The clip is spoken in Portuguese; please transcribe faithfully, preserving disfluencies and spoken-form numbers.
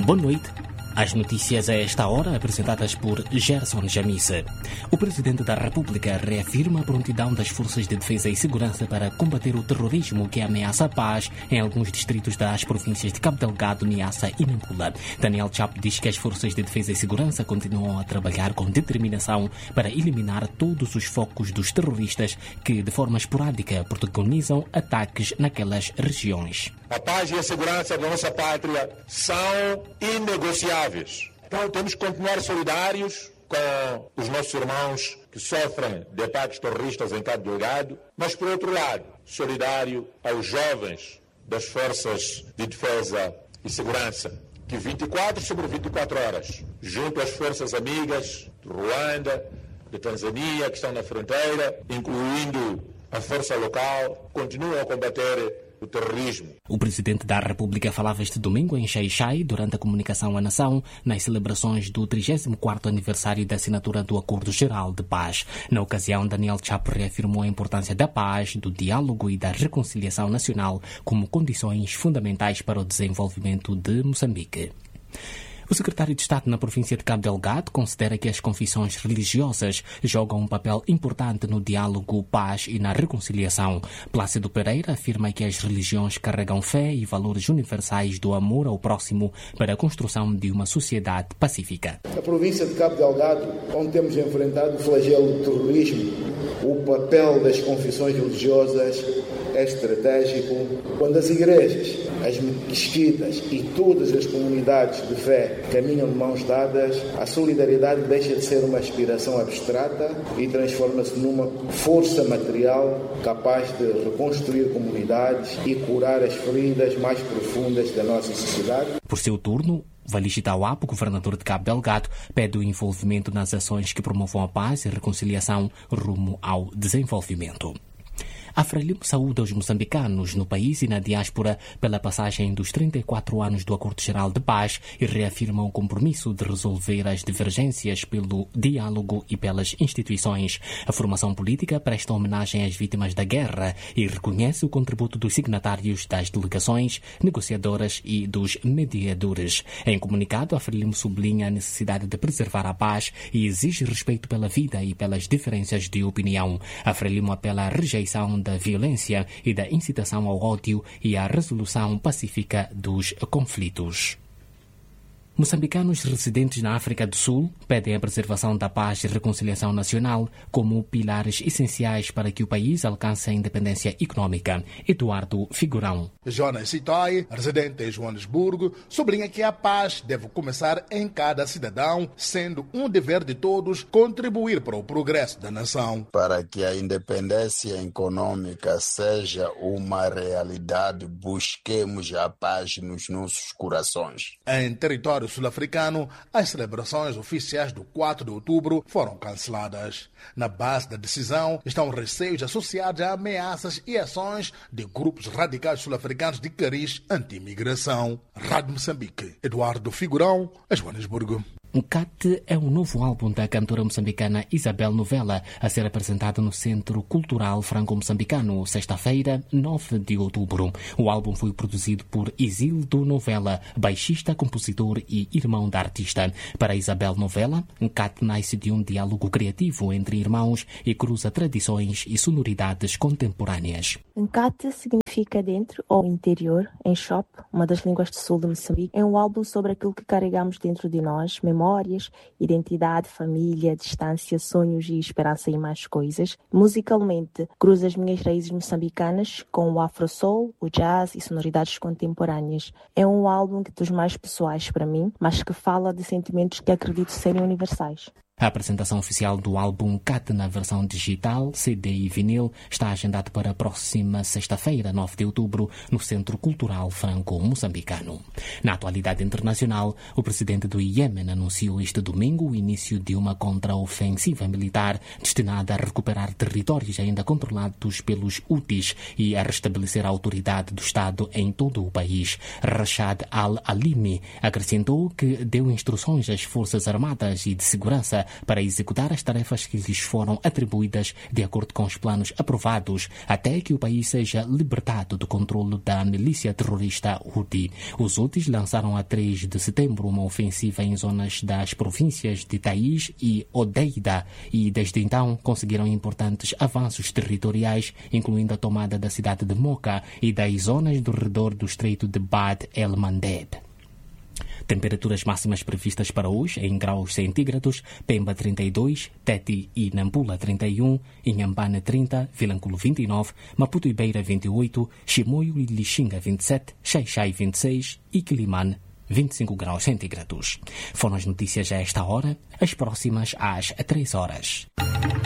Boa noite. As notícias a esta hora apresentadas por Gerson Jamice. O Presidente da República reafirma a prontidão das Forças de Defesa e Segurança para combater o terrorismo que ameaça a paz em alguns distritos das províncias de Cabo Delgado, Niassa e Nampula. Daniel Chapo diz que as Forças de Defesa e Segurança continuam a trabalhar com determinação para eliminar todos os focos dos terroristas que, de forma esporádica, protagonizam ataques naquelas regiões. A paz e a segurança da nossa pátria são inegociáveis. Então temos que continuar solidários com os nossos irmãos que sofrem de ataques terroristas em Cabo Delgado, mas, por outro lado, solidário aos jovens das Forças de Defesa e Segurança, que vinte e quatro sobre vinte e quatro horas, junto às forças amigas de Ruanda, de Tanzânia, que estão na fronteira, incluindo a força local, continuam a combater o terrorismo. O Presidente da República falava este domingo em Xai-Xai durante a comunicação à nação nas celebrações do trigésimo quarto aniversário da assinatura do Acordo Geral de Paz. Na ocasião, Daniel Chapo reafirmou a importância da paz, do diálogo e da reconciliação nacional como condições fundamentais para o desenvolvimento de Moçambique. O secretário de Estado na província de Cabo Delgado considera que as confissões religiosas jogam um papel importante no diálogo, paz e na reconciliação. Plácido Pereira afirma que as religiões carregam fé e valores universais do amor ao próximo para a construção de uma sociedade pacífica. Na província de Cabo Delgado, onde temos enfrentado o flagelo do terrorismo, o papel das confissões religiosas é estratégico. Quando as igrejas, as mesquitas e todas as comunidades de fé caminham de mãos dadas, a solidariedade deixa de ser uma aspiração abstrata e transforma-se numa força material capaz de reconstruir comunidades e curar as feridas mais profundas da nossa sociedade. Por seu turno, Wallis Tauapo, governador de Cabo Delgado, pede o envolvimento nas ações que promovam a paz e reconciliação rumo ao desenvolvimento. A Frelimo saúda os moçambicanos no país e na diáspora pela passagem dos trinta e quatro anos do Acordo Geral de Paz e reafirma o compromisso de resolver as divergências pelo diálogo e pelas instituições. A formação política presta homenagem às vítimas da guerra e reconhece o contributo dos signatários das delegações, negociadoras e dos mediadores. Em comunicado, a Frelimo sublinha a necessidade de preservar a paz e exige respeito pela vida e pelas diferenças de opinião. A Frelimo apela à rejeição da violência e da incitação ao ódio e à resolução pacífica dos conflitos. Moçambicanos residentes na África do Sul pedem a preservação da paz e reconciliação nacional como pilares essenciais para que o país alcance a independência econômica. Eduardo Figurão. Jonas Sitoi, residente em Joanesburgo, sublinha que a paz deve começar em cada cidadão, sendo um dever de todos contribuir para o progresso da nação. Para que a independência econômica seja uma realidade, busquemos a paz nos nossos corações. Em território sul-africano, as celebrações oficiais do quatro de outubro foram canceladas. Na base da decisão estão receios associados a ameaças e ações de grupos radicais sul-africanos de cariz anti-imigração. Rádio Moçambique, Eduardo Figurão, a Joanesburgo. Nkate é um novo álbum da cantora moçambicana Isabel Novella a ser apresentado no Centro Cultural Franco-Moçambicano, sexta-feira, nove de outubro. O álbum foi produzido por Isildo Novella, baixista, compositor e irmão da artista. Para Isabel Novella, Nkate nasce de um diálogo criativo entre irmãos e cruza tradições e sonoridades contemporâneas. Nkate significa dentro ou interior, em Shop, uma das línguas do sul de Moçambique. É um álbum sobre aquilo que carregamos dentro de nós, memórias, identidade, família, distância, sonhos e esperança e mais coisas. Musicalmente, cruza as minhas raízes moçambicanas com o afro-soul, o jazz e sonoridades contemporâneas. É um álbum dos mais pessoais para mim, mas que fala de sentimentos que acredito serem universais. A apresentação oficial do álbum Cat na versão digital, C D e vinil está agendada para a próxima sexta-feira, nove de outubro, no Centro Cultural Franco-Moçambicano. Na atualidade internacional, o presidente do Iêmen anunciou este domingo o início de uma contraofensiva militar destinada a recuperar territórios ainda controlados pelos Houthis e a restabelecer a autoridade do Estado em todo o país. Rashad al-Alimi acrescentou que deu instruções às Forças Armadas e de Segurança para executar as tarefas que lhes foram atribuídas de acordo com os planos aprovados, até que o país seja libertado do controle da milícia terrorista Houthi. Os Houthis lançaram a três de setembro uma ofensiva em zonas das províncias de Taiz e Odeida e desde então conseguiram importantes avanços territoriais, incluindo a tomada da cidade de Mocha e das zonas do redor do estreito de Bab el-Mandeb. Temperaturas máximas previstas para hoje em graus centígrados: Pemba trinta e dois, Tete e Nampula trinta e um, Inhambane trinta, Vilanculo vinte e nove, Maputo e Beira vinte e oito, Chimoio e Lixinga vinte e sete, Xai-Xai vinte e seis e Quilimane vinte e cinco graus centígrados. Foram as notícias a esta hora, as próximas às três horas.